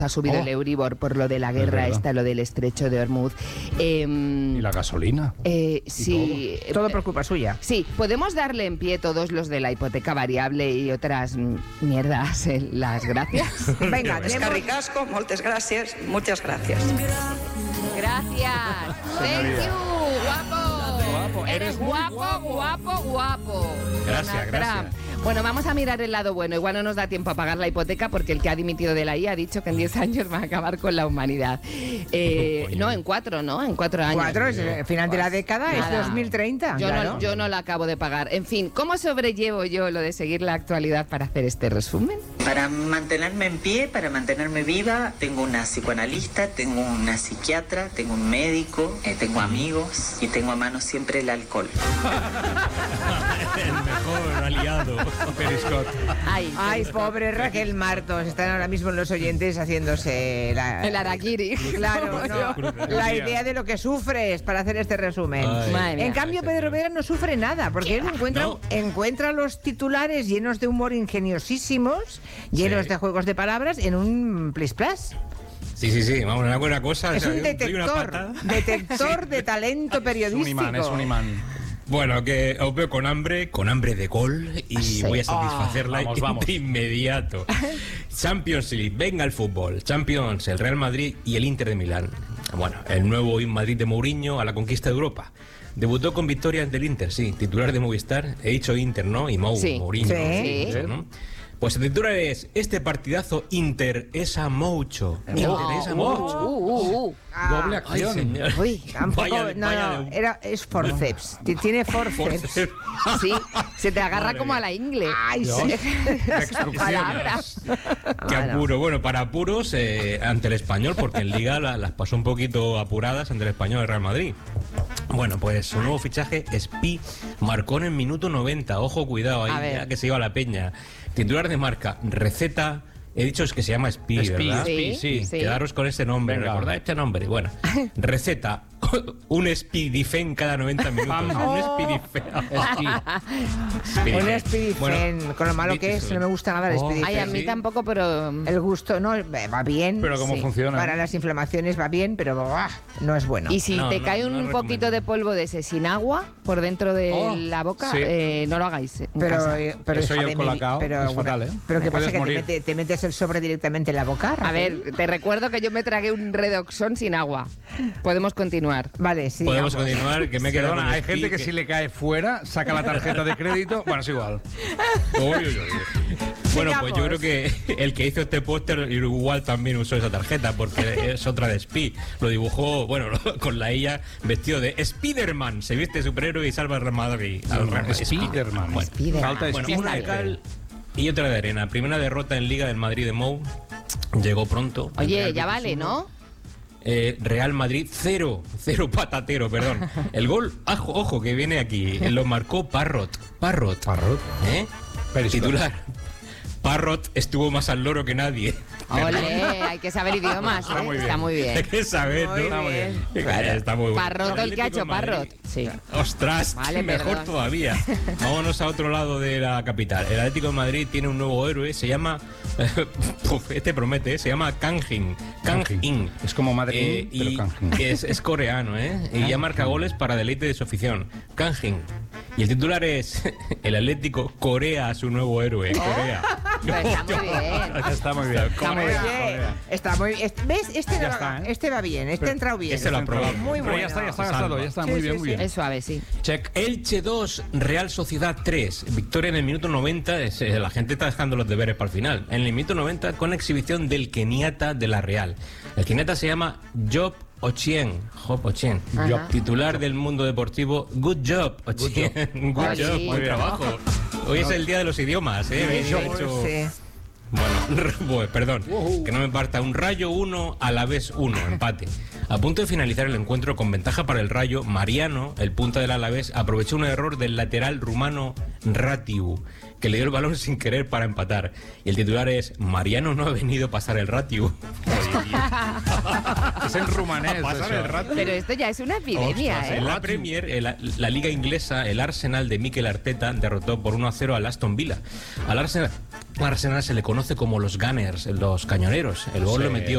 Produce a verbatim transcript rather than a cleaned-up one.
Ha subido Oh. el Euribor por lo de la guerra esta, lo del estrecho de Hormuz. Eh, ¿Y la gasolina? eh, sí. Todo. Todo por culpa suya. Sí, podemos darle en pie todos los de la hipoteca variable y otras mm, mierdas eh, las gracias. Venga, Es tenemos... ricasco, muchas gracias, muchas gracias. Gracias. Thank you, guapo. Guapo, Eres eres muy guapo, guapo. guapo, guapo. Gracias, Donald gracias. Trump. Bueno, vamos a mirar el lado bueno. Igual no nos da tiempo a pagar la hipoteca porque el que ha dimitido de la I A ha dicho que en diez años va a acabar con la humanidad. Eh, no, en cuatro, ¿no? En cuatro años. Cuatro, es el final de la década, Nada. es dos mil treinta. Yo, claro. no, yo no la acabo de pagar. En fin, ¿cómo sobrellevo yo lo de seguir la actualidad para hacer este resumen? Para mantenerme en pie, para mantenerme viva, tengo una psicoanalista, tengo una psiquiatra, tengo un médico, eh, tengo amigos y tengo a mano siempre el alcohol. El mejor aliado. Periscot. Ay, Ay, pobre Raquel Martos, están ahora mismo los oyentes haciéndose la... el araquiri. Claro, no, la idea de lo que sufres para hacer este resumen. Ay. Madre mía. En cambio, Pedro Vera no sufre nada, porque él encuentra, No. encuentra los titulares llenos de humor ingeniosísimos, llenos Sí. de juegos de palabras, en un plis plas. Sí, sí, sí, vamos, una buena cosa. Es o sea, un yo doy una detector, pata. detector de talento Es periodístico. un imán, es un imán. Bueno, que os veo con hambre, con hambre de gol y Sí. voy a satisfacerla Ah, vamos, vamos. de inmediato. Champions League, venga el fútbol. Champions, el Real Madrid y el Inter de Milán. Bueno, el nuevo Madrid de Mourinho a la conquista de Europa. Debutó con victoria ante el Inter, sí, titular de Movistar. He dicho Inter, ¿no? Y Mou, Sí. Mourinho. Sí. Eso, ¿no? Pues el titular es: este partidazo Inter es a mucho. Inter es a Uh, mucho. uh, uh, uh. Ah, Doble Ay, acción. señor. Uy, tampoco, Vaya- no, vaya no, de- era, es forceps, Ti- tiene forceps. Forceps. Sí, se te agarra Madre como mía. a la ingle. Ay, Dios. sí. Extracciones. Palabras. Qué Ah, no. apuro. Bueno, para apuros eh, ante el Español, porque en Liga la- las pasó un poquito apuradas ante el Español del Real Madrid. Bueno, pues su nuevo fichaje, Spi, marcó en el minuto noventa. Ojo, cuidado A ahí, ver. ya que se iba a la peña. Titular de marca, receta. He dicho es que se llama Spi, Spi, ¿verdad? Spi, sí. sí. Quedaros con este nombre, Venga. recordad este nombre. Bueno, receta. Un Spidifen cada noventa minutos. Oh. Un Spidifen. Un Spidifen, Bueno, con lo malo que es, no me gusta nada el Oh. Spidifen. Ay, a mí Sí. tampoco, pero... El gusto, no, eh, va bien. Pero ¿cómo sí. funciona? Para las inflamaciones va bien, pero ¡buah! No es bueno. Y si No, te no, cae no un lo poquito recomiendo. de polvo de ese sin agua por dentro de Oh, la boca, sí. eh, no lo hagáis en Pero, casa. eh, pero Eso y hija el de mi- colacao pero, es fatal, ¿eh? Pero ¿qué Puedes pasa? Que te, morir. mete- te metes el sobre directamente en la boca. A Raquel? ver, te recuerdo que yo me tragué un redoxón sin agua. Podemos continuar. Vale, sí. Podemos vamos. continuar, que me he quedado Perdona, con hay Spi, gente que si le cae fuera, saca la tarjeta de crédito. Bueno, es igual. Uy, uy, uy. Bueno, pues yo creo que el que hizo este póster igual también usó esa tarjeta, porque es otra de Spi. Lo dibujó, bueno, con la ella vestido de Spiderman. Se viste superhéroe y salva al Real Madrid. Al Real Madrid. Spiderman. Bueno, Spiderman. Falta de bueno, Spider. una de cal y otra de arena. Primera derrota en Liga del Madrid de Mou. Llegó pronto. Oye, Real ya Betis vale, uno. ¿no? Eh, Real Madrid cero, cero patatero, perdón. El gol, ojo, ojo, que viene aquí, lo marcó Parrot. Parrot. Parrot. ¿Eh? Periscot. Titular. Parrot estuvo más al loro que nadie. Ole, hay que saber idiomas, Está ¿eh? muy bien. Está muy Hay bien. que saber, Muy ¿no? bien. Claro, está muy bueno. Parrot el que ha hecho Atlético de Madrid. Parrot. Sí. Ostras, Vale, mejor perdón. todavía. Vámonos a otro lado de la capital. El Atlético de Madrid tiene un nuevo héroe, se llama, Uf, este promete, se llama Kang In. Kang In. Es como Madrid, Eh, pero y Kang-in. es, es coreano, ¿eh? Y ya marca goles para deleite de su afición. Kang In. Y el titular es: el Atlético corea a su nuevo héroe. Corea. Pues está muy bien. Está muy bien. Está muy Oye, bien. está muy bien. ¿Ves? Este, Ya va, está, ¿eh? este va bien, este ha entrado bien. Este lo ha probado. Muy Pero bueno. ya está, ya está Se gastado, salva. ya está. Sí, Muy sí, bien, muy sí. bien. Es suave, sí. Check. Elche dos, Real Sociedad tres. Victoria en el minuto noventa. es, eh, La gente está dejando los deberes para el final. En el minuto noventa, con exhibición del keniata de la Real. El keniata se llama Job Ochien. Job Ochien. Ajá. Job, titular del mundo deportivo. Good job, Ochien. Good Ah, job, sí. buen trabajo. Hoy es el día de los idiomas, ¿eh? Bien hecho. Sí. Bueno, pues, perdón, que no me parta. Un Rayo uno, a la vez uno, empate. A punto de finalizar el encuentro con ventaja para el Rayo, Mariano, el punta del Alavés, aprovechó un error del lateral rumano Ratiu, que le dio el balón sin querer para empatar. Y el titular es: Mariano no ha venido a pasar el Ratiu. Es en rumanés. A pasar eso. el rato. Pero esto ya es una epidemia, Ostras, ¿eh? en la Premier, en la, la liga inglesa, el Arsenal de Mikel Arteta derrotó por uno a cero al Aston Villa. Al Arsenal, al Arsenal se le conoce como los Gunners, los cañoneros. El gol Sí. lo metió